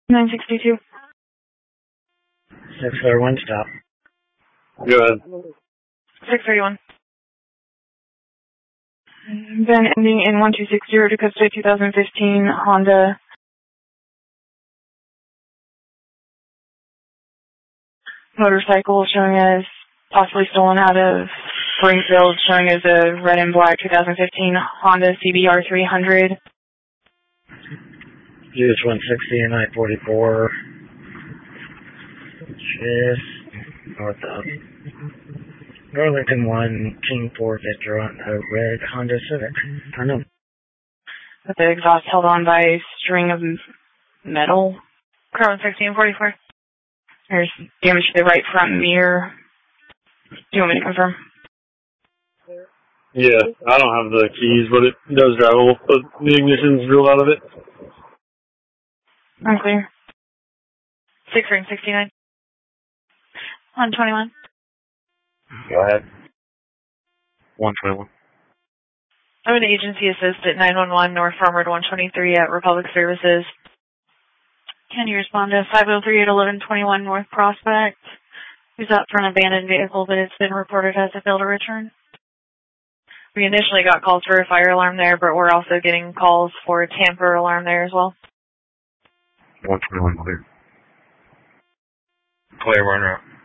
962. 631, stop. Go ahead. 631. Then ending in 1260 to custody 2015 Honda. Motorcycle showing as possibly stolen out of Springfield, showing as a red and black 2015 Honda CBR 300. US 160 and I-44. Just north of Burlington 1, King 4 Victor on a red Honda Civic. Turn them. With the exhaust held on by a string of metal. Crown 1644. There's damage to the right front mirror. Do you want me to confirm? Yeah, I don't have the keys, but it does drivable. But the ignition's real out of it. Unclear. 6 ring 69. 121. Go ahead. 121. I'm an agency assist at 911 North Farmwood 123 at Republic Services. Can you respond to 503 at 1121 North Prospect? Who's out for an abandoned vehicle, but it's been reported as a failed to return? We initially got calls for a fire alarm there, but we're also getting calls for a tamper alarm there as well. 121 clear. Clear, run route.